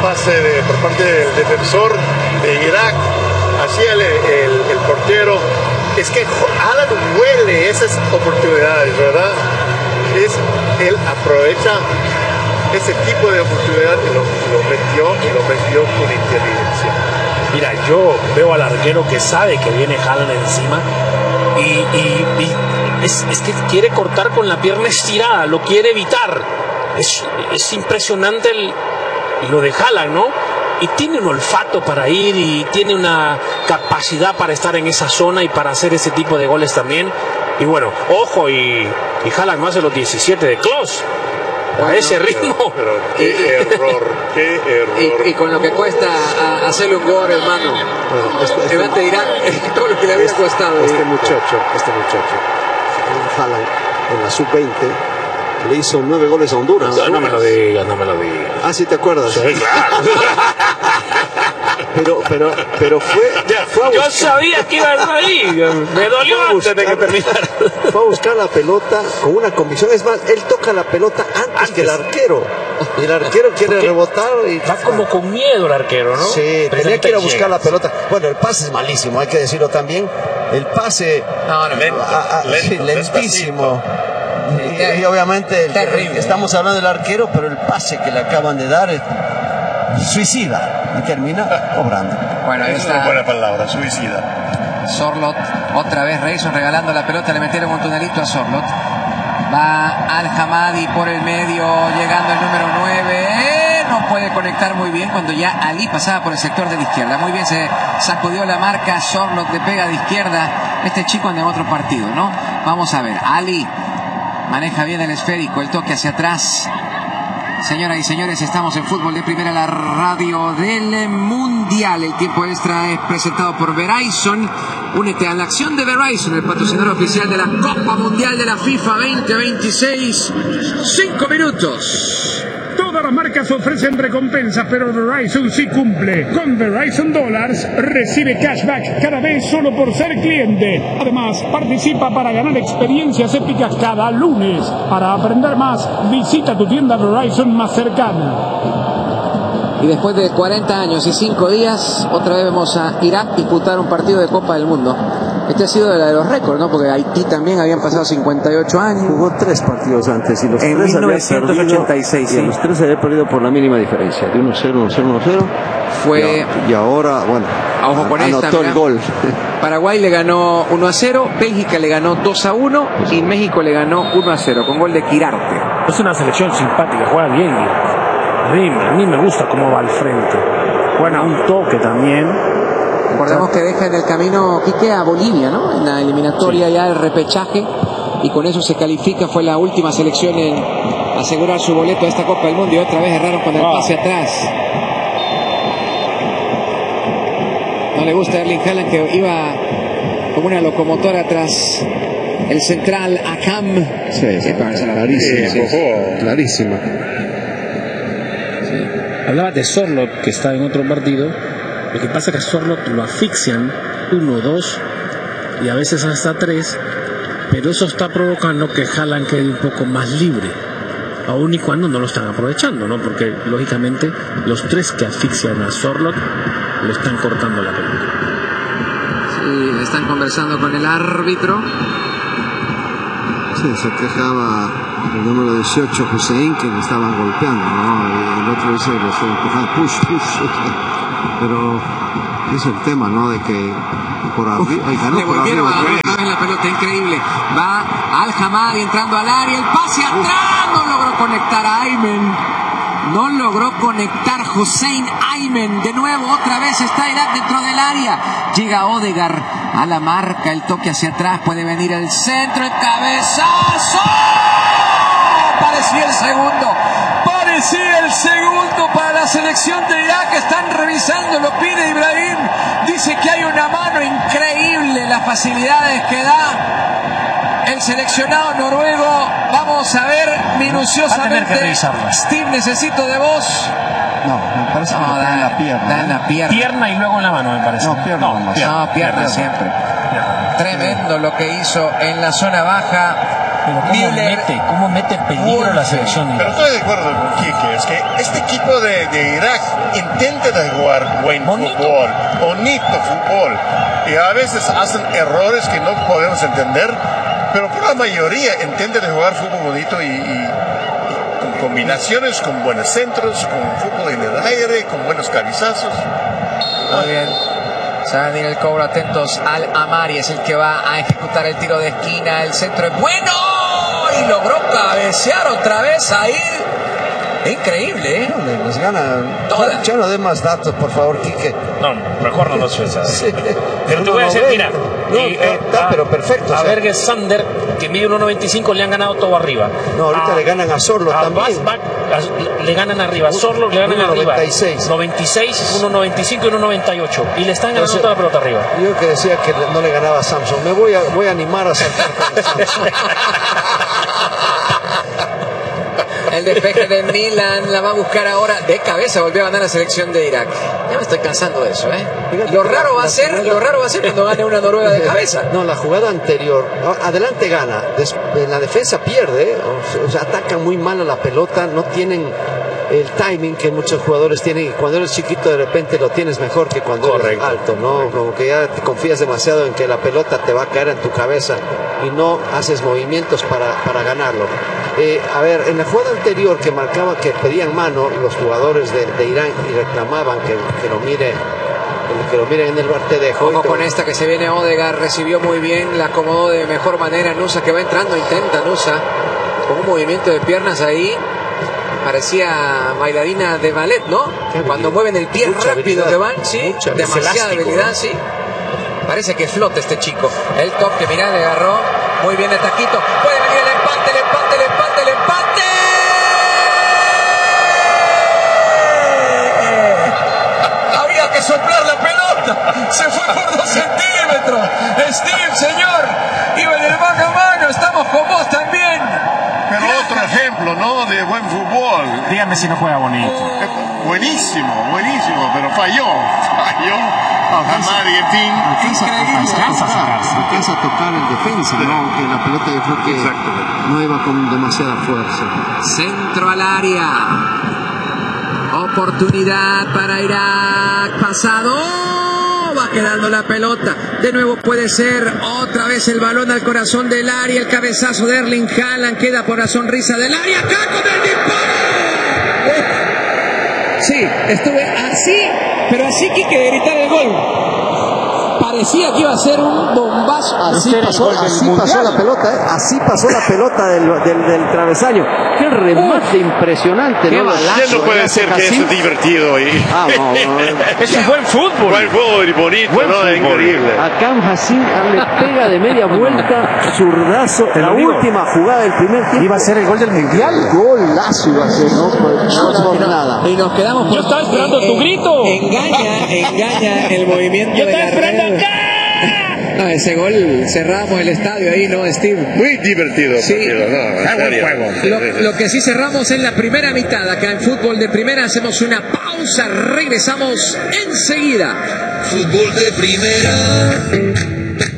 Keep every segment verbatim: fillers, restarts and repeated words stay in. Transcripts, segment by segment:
pase de, por parte del defensor de Irak hacia el, el, el portero. Es que Haaland huele esas oportunidades, ¿verdad? Es, él aprovecha ese tipo de oportunidad y lo, lo metió y lo metió con inteligencia. Mira, yo veo al arquero que sabe que viene Haaland encima y, y, y es, es que quiere cortar con la pierna estirada, lo quiere evitar. Es, es impresionante el, lo de Haaland, ¿no? Y tiene un olfato para ir y tiene una capacidad para estar en esa zona y para hacer ese tipo de goles también. Y bueno, ojo, y, y Haaland no hace los diecisiete de Klose. A bueno, ese ritmo. Pero, pero qué error, qué error. Y, y con lo que cuesta a, hacerle un gol, hermano. Bueno, este, este, te dirán todo lo que le había este, costado. Este muchacho, este muchacho, Haaland en la sub veinte le hizo nueve goles a Honduras. No, no me lo digas, no me lo digas. Ah, sí, ¿te acuerdas? Sí, claro. pero, pero, pero fue, fue a Yo buscar, sabía que iba a estar ahí. Me dolió antes de que terminara. Fue a buscar la pelota con una convicción. Es más, él toca la pelota antes, antes. que el arquero. Y el arquero quiere Porque rebotar. Y va como con miedo el arquero, ¿no? Sí, pero tenía que ir a buscar la pelota. Bueno, el pase es malísimo, hay que decirlo también. El pase no, no, lento, a, a, lento, lentísimo. Y, y obviamente el, el, estamos hablando del arquero, pero el pase que le acaban de dar es suicida y termina cobrando. Bueno, ahí es está. una buena palabra, suicida. Sorloth, otra vez Reison regalando la pelota, le metieron un tunelito a Sorloth. Va Al Hamadi por el medio, llegando el número nueve. Eh, no puede conectar muy bien cuando ya Ali pasaba por el sector de la izquierda. Muy bien, se sacudió la marca. Sorloth le pega de izquierda. Este chico anda en otro partido, ¿no? Vamos a ver. Ali maneja bien el esférico, el toque hacia atrás. Señoras y señores, estamos en Fútbol de Primera, la radio del Mundial. El tiempo extra es presentado por Verizon. Únete a la acción de Verizon, el patrocinador oficial de la Copa Mundial de la FIFA veinte veintiséis. Cinco minutos. Todas las marcas ofrecen recompensas, pero Verizon sí cumple. Con Verizon Dollars recibe cashback cada vez solo por ser cliente. Además, participa para ganar experiencias épicas cada lunes. Para aprender más, visita tu tienda Verizon más cercana. Y después de cuarenta años y cinco días, otra vez vemos a Irak disputar un partido de Copa del Mundo. Este ha sido de la de los récords, ¿no? Porque Haití también habían pasado cincuenta y ocho años. Jugó tres partidos antes y los en tres mil novecientos ochenta y seis. Había perdido, y los tres se había perdido por la mínima diferencia, de uno cero, uno cero, uno cero. Fue... Y, y ahora, bueno, ojo con anotó esta, el gol. Paraguay le ganó uno a cero, Bélgica le ganó dos a uno y México le ganó uno a cero con gol de Quirarte. Es una selección simpática, juega bien. A mí, a mí me gusta cómo va al frente. Juega un toque también. Recordemos que deja en el camino Quique a Bolivia, ¿no? En la eliminatoria sí. Ya el repechaje, y con eso se califica. Fue la última selección en asegurar su boleto a esta Copa del Mundo, y otra vez erraron con el oh. pase atrás. No le gusta a Erling Haaland, que iba como una locomotora tras el central Akam. Sí, sí, clarísima. Sí, sí, clarísima. Sí. Hablaba de Sorloth, que está en otro partido. Lo que pasa es que a Sorloth lo asfixian uno, dos y a veces hasta tres, pero eso está provocando que Haaland quede un poco más libre, aun y cuando no lo están aprovechando, ¿no? Porque lógicamente los tres que asfixian a Sorloth le están cortando la pelota. Sí, están conversando con el árbitro. Sí, se quejaba el número dieciocho, Hussein, que le estaban golpeando, ¿no? Y el otro dice, lo está empujando, push, push. Pero es el tema, ¿no? De que por arriba, le volvieron a dar otra vez la pelota, increíble. Va Al Hamadi entrando al área, el pase atrás, no logró conectar a Aymen. No logró conectar Hussein Aymen. De nuevo, otra vez está Irak dentro del área. Llega Odegaard a la marca, el toque hacia atrás, puede venir el centro, el cabezazo. Parecía el segundo. Parecía el segundo para la selección de Irak. Están revisando, lo pide Ibrahim. Dice que hay una mano increíble, las facilidades que da el seleccionado noruego. Vamos a ver minuciosamente. Steve, necesito de vos. No, me parece que no, da, en la pierna. Da en la pierna. Pierna y luego en la mano, me parece. No, pierna. No, pierna, no, pierna, pierna siempre. Pierna. Tremendo lo que hizo en la zona baja Pero ¿cómo Miller. mete? ¿Cómo mete el peligro la selección? Pero estoy de acuerdo con Quique, es que este equipo de, de Irak intenta de jugar buen Bonito. fútbol, bonito fútbol, y a veces hacen errores que no podemos entender, pero por la mayoría entiende de jugar fútbol bonito y, y, y con combinaciones, con buenos centros, con fútbol en el aire, con buenos cabezazos. Muy bien. Se va a venir el cobro, atentos al Amari, es el que va a ejecutar el tiro de esquina, el centro es bueno y logró cabecear otra vez ahí. Increíble, ¿eh? No, le- les gana. Toda. Ya no dé más datos, por favor, Quique. No, mejor no los sueltas. Sí. Pero te No, voy a no, decir, ve. mira. No, y, está- está, a- pero perfecto, A o sea. Berger Sander, que mide uno noventa y cinco, le han ganado todo arriba. No, ahorita A- le ganan a Sorlo a también. Basbach, a- le ganan arriba. Sorlo le ganan uno arriba. noventa y seis. noventa y seis, uno noventa y cinco y uno noventa y ocho. Y le están ganando Entonces, toda la pelota arriba. Yo que decía que no le ganaba a Samsung. Me voy a, voy a animar a saltar con el Samsung. El despeje de Milan la va a buscar ahora de cabeza, volvió a ganar la selección de Irak. Ya me estoy cansando de eso, ¿eh? Fíjate Lo que raro la- va a la ser, jugada- lo raro va a ser cuando gane una Noruega de cabeza. No, la jugada anterior, no, adelante gana, des- en la defensa pierde, o sea, o sea, atacan muy mal a la pelota, no tienen el timing que muchos jugadores tienen, y cuando eres chiquito de repente lo tienes mejor que cuando eres Correcto. alto, ¿no? Como que ya te confías demasiado en que la pelota te va a caer en tu cabeza y no haces movimientos para, para ganarlo. Eh, a ver, en la jugada anterior que marcaba que pedían mano los jugadores de, de Irán y reclamaban que, que lo mire que lo miren en el bar, te dejo. Ojo con esta que se viene Odegaard, recibió muy bien, la acomodó de mejor manera Nusa, que va entrando, intenta Nusa con un movimiento de piernas ahí, parecía bailarina de ballet, ¿no? habilidad. Cuando mueven el pie Mucha rápido habilidad. que van, sí, Mucha habilidad. demasiada Es elástico, habilidad, ¿no? sí. Parece que flota este chico. El toque, mirá, le agarró muy bien el taquito. Puede venir el empate, el empate, el empate, el empate. Había que soplar la pelota. Se fue por dos centímetros. Steve, señor. Iba en el mano a mano. Estamos con vos también. Pero otro ejemplo, ¿no? De buen fútbol. Dígame si no juega bonito. Buenísimo, buenísimo, pero falló. Falló. Amari, en fin. Alcanza, alcanza, Alcanza a a tocar, sacarse. alcanza a tocar el defensa, ¿no? Que la pelota yo creo que Exacto. no iba con demasiada fuerza. Centro al área. Oportunidad para Irak. Pasado. Va quedando la pelota. De nuevo puede ser otra vez el balón al corazón del área. El cabezazo de Erling Haaland queda por la sonrisa del área. Acá con el disparo. Eh. Sí, estuve así, pero así que que gritar el gol. Parecía que iba a ser un bombazo. Así Este era el pasó, gol del así Mundial. pasó la pelota, ¿eh? Así pasó la pelota del, del, del travesaño. Qué remate impresionante, qué ¿no? balazo. Ya no puede ser que eso es divertido y Ah, no, no, Es un buen fútbol. buen fútbol y bonito, Buen ¿no? fútbol. Increíble. a Cam Hassim le pega de media vuelta, zurdazo, Te lo la digo. última jugada del primer tiempo. Iba a ser el gol del Mundial. Golazo iba a ser, no, no por nada. Y nos quedamos Yo estaba esperando tu grito. Engaña, engaña el movimiento Yo de estaba la esperando red. acá. No, ese gol cerramos el estadio ahí, ¿no, Steve? Muy divertido el Sí. partido, ¿no? En Ah, buen serio. juego. Sí, Lo, sí, sí. lo que sí cerramos es la primera mitad. Acá en Fútbol de Primera hacemos una pausa. Regresamos enseguida. Fútbol de primera.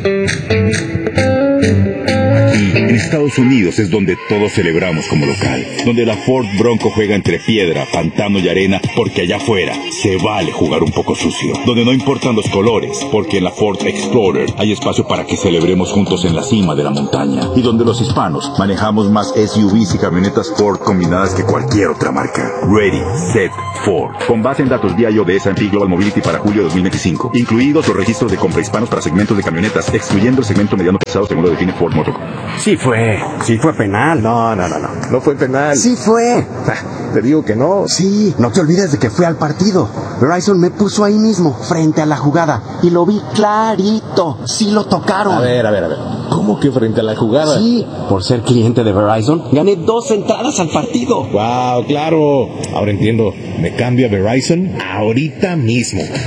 Aquí, en Estados Unidos, es donde todos celebramos como local. Donde la Ford Bronco juega entre piedra, pantano y arena, porque allá afuera se vale jugar un poco sucio. Donde no importan los colores, porque en la Ford Explorer hay espacio para que celebremos juntos en la cima de la montaña. Y donde los hispanos manejamos más S U Vs y camionetas Ford combinadas que cualquier otra marca. Ready, Set, Ford. Con base en datos D I O de S and P Global Mobility para julio dos mil veinticinco. Incluidos los registros de compra hispanos para segmentos de camionetas, excluyendo el segmento mediano pesado según lo define Ford Motor. Sí fue, sí fue penal. No, no, no, no, no fue penal. Sí fue. Te digo que no. Sí, no te olvides de que fui al partido. Verizon me puso ahí mismo, frente a la jugada, y lo vi clarito. Sí lo tocaron. A ver, a ver, a ver. ¿Cómo que frente a la jugada? Sí, por ser cliente de Verizon, gané dos entradas al partido. Wow, claro. Ahora entiendo. Me cambio a Verizon ahorita mismo.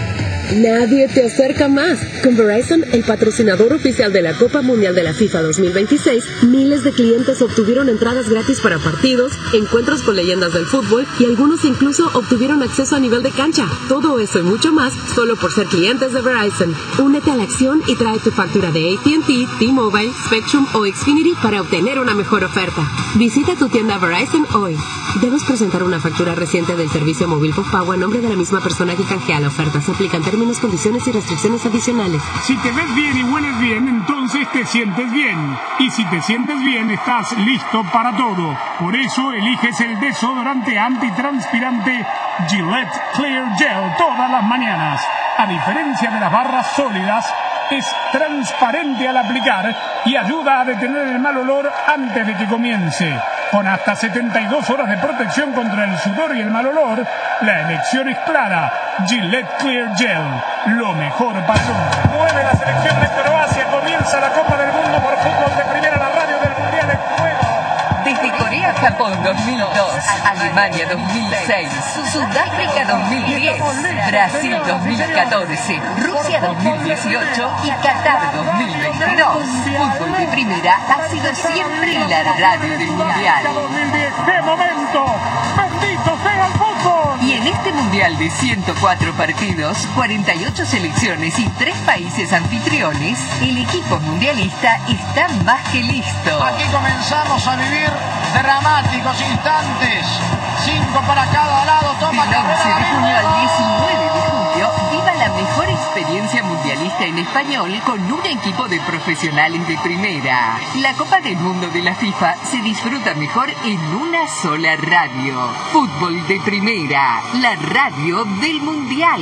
nadie te acerca más. Con Verizon, el patrocinador oficial de la Copa Mundial de la FIFA dos mil veintiséis, miles de clientes obtuvieron entradas gratis para partidos, encuentros con leyendas del fútbol y algunos incluso obtuvieron acceso a nivel de cancha. Todo eso y mucho más solo por ser clientes de Verizon. Únete a la acción y trae tu factura de A T and T, T-Mobile, Spectrum o Xfinity para obtener una mejor oferta. Visita tu tienda Verizon hoy. Debes presentar una factura reciente del servicio móvil postpago a nombre de la misma persona que canjea la oferta. Se aplican términos, condiciones y restricciones adicionales. Si te ves bien y hueles bien, entonces te sientes bien. Y si te sientes bien, estás listo para todo. Por eso eliges el desodorante antitranspirante Gillette Clear Gel todas las mañanas. A diferencia de las barras sólidas, es transparente al aplicar y ayuda a detener el mal olor antes de que comience. Con hasta setenta y dos horas de protección contra el sudor y el mal olor, la elección es clara. Gillette Clear Gel, lo mejor para el hombre. Mueve la selección de Croacia, comienza la Copa del Mundo por fútbol de primera, la radio del Mundial en juego. Desde Corea-Japón dos mil dos, Alemania dos mil seis, Sudáfrica dos mil diez, Brasil dos mil catorce, Rusia dos mil dieciocho y Qatar dos mil veintidós. Fútbol de primera ha sido siempre la radio del Mundial. ¡Qué momento! ¡Bendito sea el fútbol! Y en este Mundial de ciento cuatro partidos, cuarenta y ocho selecciones y tres países anfitriones, el equipo mundialista está más que listo. Aquí comenzamos a vivir dramáticos instantes. Cinco para cada lado. Toma Del once de junio al diecinueve de julio, viva la mejor experiencia mundialista en español con un equipo de profesionales de primera. La Copa del Mundo de la FIFA se disfruta mejor en una sola radio. Fútbol de primera, la radio del Mundial.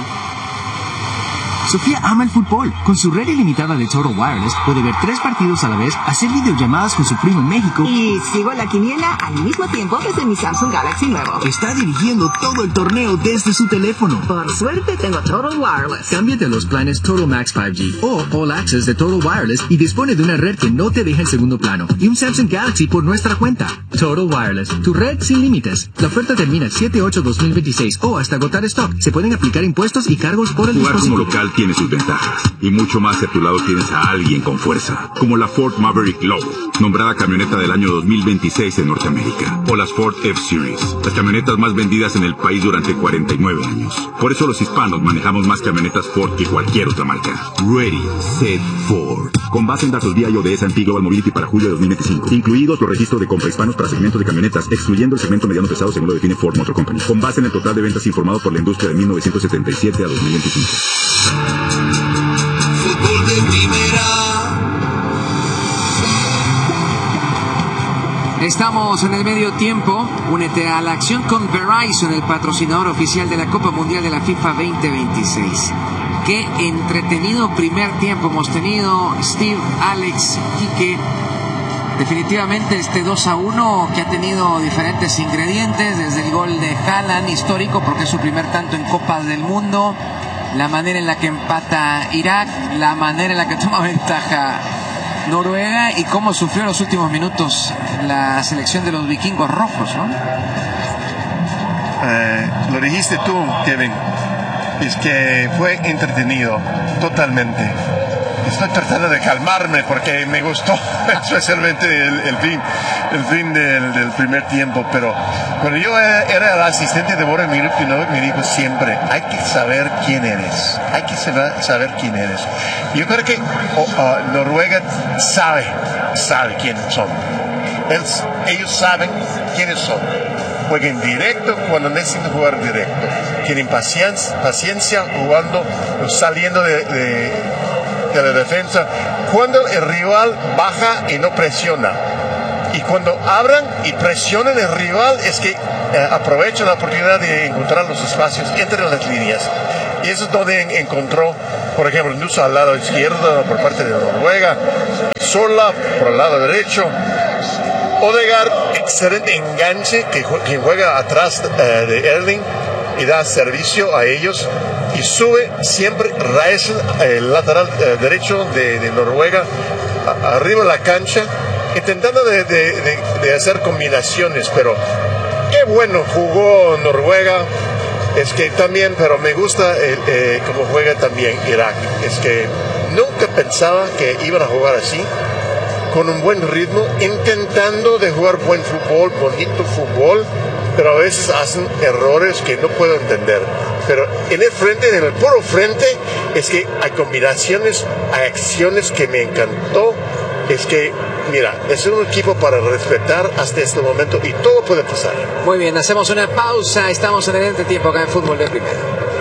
Sofía ama el fútbol. Con su red ilimitada de Total Wireless puede ver tres partidos a la vez, hacer videollamadas con su primo en México y sigo la quiniela al mismo tiempo desde mi Samsung Galaxy nuevo. Está dirigiendo todo el torneo desde su teléfono. Por suerte tengo Total Wireless. Cámbiate a los planes Total Max cinco G o All Access de Total Wireless y dispone de una red que no te deja en segundo plano y un Samsung Galaxy por nuestra cuenta. Total Wireless, tu red sin límites. La oferta termina siete ocho dos mil veintiséis o hasta agotar stock. Se pueden aplicar impuestos y cargos por el Jugar dispositivo. como local tiene sus ventajas y mucho más si a tu lado tienes a alguien con fuerza, como la Ford Maverick Lobo, nombrada camioneta del año dos mil veintiséis en Norteamérica, o las Ford F-Series, las camionetas más vendidas en el país durante cuarenta y nueve años. Por eso los hispanos manejamos más camionetas Ford que cualquier otra marca. Ready, Set, Ford. Con base en datos D I O de S and P Global Mobility para julio de dos mil veinticinco, incluidos los registros de compra hispanos para segmentos de camionetas, excluyendo el segmento mediano pesado según lo define Ford Motor Company, con base en el total de ventas informado por la industria de mil novecientos setenta y siete a dos mil veinticinco. Fútbol de primera. Estamos en el medio tiempo. Únete a la acción con Verizon, el patrocinador oficial de la Copa Mundial de la FIFA veinte veintiséis. Qué entretenido primer tiempo hemos tenido, Steve, Alex, Quique. Definitivamente este dos a uno que ha tenido diferentes ingredientes, desde el gol de Haaland, histórico porque es su primer tanto en Copa del Mundo, la manera en la que empata Irak, la manera en la que toma ventaja Noruega y cómo sufrió los últimos minutos la selección de los vikingos rojos, ¿no? Eh, lo dijiste tú, Kevin, es que fue entretenido totalmente. Estoy tratando de calmarme porque me gustó especialmente el, el fin, el fin del, del primer tiempo, pero cuando yo era, era el asistente de Borja Milutinovic me dijo siempre, hay que saber quién eres, hay que saber, saber quién eres. Yo creo que oh, uh, Noruega sabe, sabe quiénes son. Es, ellos saben quiénes son. Juegan directo cuando necesitan jugar directo. Tienen paciencia, paciencia jugando, saliendo de... de de la defensa, cuando el rival baja y no presiona, y cuando abran y presionen el rival es que eh, aprovechan la oportunidad de encontrar los espacios entre las líneas, y eso es donde en, encontró, por ejemplo, Nusa al lado izquierdo por parte de Noruega, Sola por el lado derecho, Odegaard, excelente enganche que, que juega atrás eh, de Erling y da servicio a ellos, y sube siempre Raesen, el lateral eh, derecho de, de Noruega, a, arriba de la cancha, intentando de, de, de, de hacer combinaciones, pero qué bueno jugó Noruega, Es que también, pero me gusta eh, eh, cómo juega también Irak. Es que nunca pensaba que iban a jugar así, con un buen ritmo, intentando de jugar buen fútbol, bonito fútbol, pero a veces hacen errores que no puedo entender. Pero en el frente, en el puro frente, es que hay combinaciones, hay acciones que me encantó. Es que, mira, es un equipo para respetar hasta este momento y todo puede pasar. Muy bien, hacemos una pausa. Estamos en el entretiempo acá en Fútbol de Primera.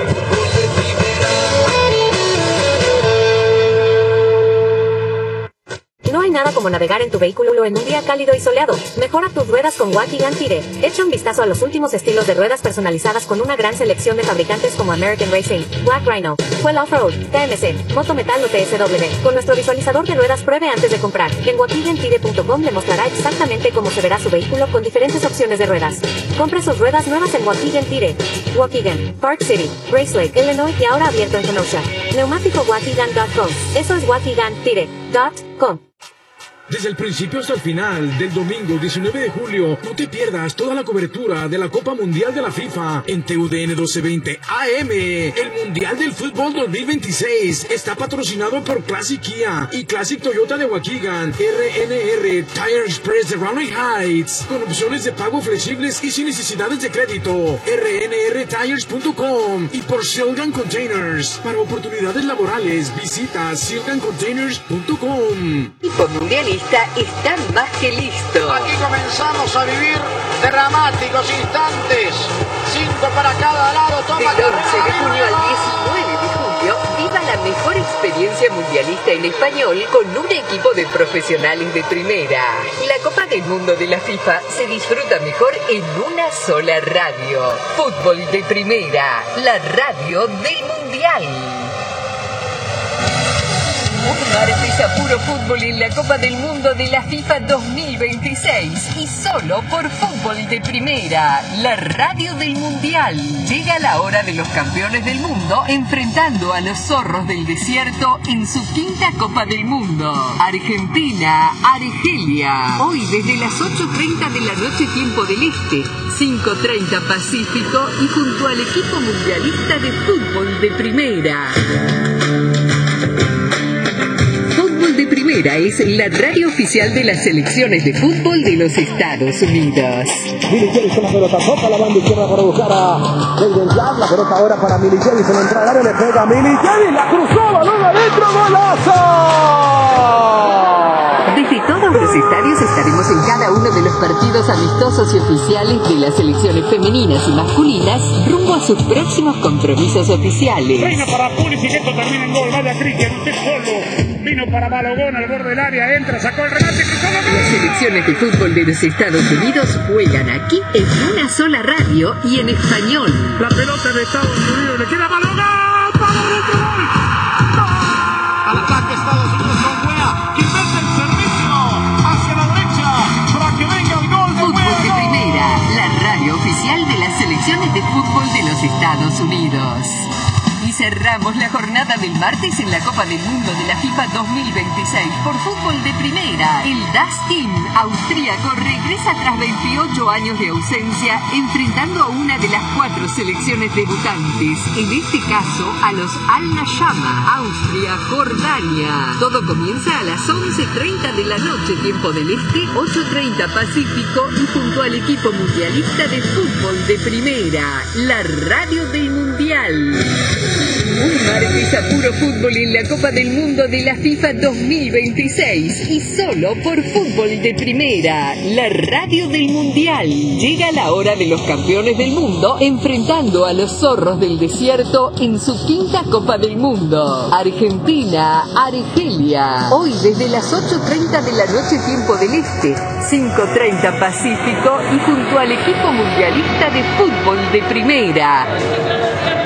No hay nada como navegar en tu vehículo en un día cálido y soleado. Mejora tus ruedas con Waukegan Tire. Echa un vistazo a los últimos estilos de ruedas personalizadas con una gran selección de fabricantes como American Racing, Black Rhino, Fuel Offroad, T M C, Moto Metal o T S W. Con nuestro visualizador de ruedas, pruebe antes de comprar. En waukegan tire punto com le mostrará exactamente cómo se verá su vehículo con diferentes opciones de ruedas. Compre sus ruedas nuevas en Waukegan Tire. Waukegan, Park City, Grace Lake, Illinois y ahora abierto en Kenosha. Neumático Waukegan punto com. Eso es waukegan tire punto com. Desde el principio hasta el final del domingo diecinueve de julio, no te pierdas toda la cobertura de la Copa Mundial de la FIFA en T U D N doce veinte A M. El Mundial del Fútbol dos mil veintiséis está patrocinado por Classic Kia y Classic Toyota de Waukegan, R N R Tire Express de Raleigh Heights, con opciones de pago flexibles y sin necesidades de crédito, R N R tires punto com, y por Silgan Containers. Para oportunidades laborales, visita silgan containers punto com. Equipo mundialista está más que listo. Aquí comenzamos a vivir dramáticos instantes. Cinco para cada lado. Toma Del once de junio al diecinueve de julio, viva la mejor experiencia mundialista en español con un equipo de profesionales de primera. La Copa del Mundo de la FIFA se disfruta mejor en una sola radio. Fútbol de Primera, la radio del Mundial. Un martes a puro fútbol en la Copa del Mundo de la FIFA dos mil veintiséis y solo por Fútbol de Primera, la radio del Mundial. Llega la hora de los campeones del mundo enfrentando a los zorros del desierto en su quinta Copa del Mundo. Argentina, Argelia. Hoy desde las ocho treinta de la noche tiempo del Este, cinco treinta Pacífico y junto al equipo mundialista de Fútbol de Primera. De Primera es la radio oficial de las selecciones de fútbol de los Estados Unidos. Milicevic con la pelota, toca la banda izquierda para buscar a David Jack. La pelota ahora para Milicevic, se la entra le pega a Milicevic, la cruzó, balón adentro, golazo. Desde todos los estadios estaremos en cada uno de los partidos amistosos y oficiales de las selecciones femeninas y masculinas rumbo a sus próximos compromisos oficiales. Reina para Pulisic, esto termina en gol, vaya Cristian, usted solo. Vino para Balogón al borde del área, entra, sacó el remate. Las selecciones de fútbol de los Estados Unidos juegan aquí en una sola radio y en español. La pelota de Estados Unidos le queda Balogón. ¡Para dentro! ¡Gol! Al ataque Estados Unidos con Wea, que mete el servicio hacia la derecha para que venga el gol de Fútbol de Primera, la radio oficial de las selecciones de fútbol de los Estados Unidos. Y cerramos la jornada del martes en la Copa del Mundo de la FIFA dos mil veintiséis por Fútbol de Primera. El Das Team austríaco regresa tras veintiocho años de ausencia, enfrentando a una de las cuatro selecciones debutantes, en este caso a los Al-Nashama, Austria, Jordania. Todo comienza a las once treinta de la noche, tiempo del Este, ocho treinta Pacífico, y junto al equipo mundialista de Fútbol de Primera, la radio del Mundial. Un martes a puro fútbol en la Copa del Mundo de la FIFA dos mil veintiséis y solo por Fútbol de Primera, la radio del Mundial. Llega la hora de los campeones del mundo enfrentando a los zorros del desierto en su quinta Copa del Mundo. Argentina, Argelia. Hoy desde las ocho treinta de la noche tiempo del Este, cinco treinta Pacífico y junto al equipo mundialista de Fútbol de Primera.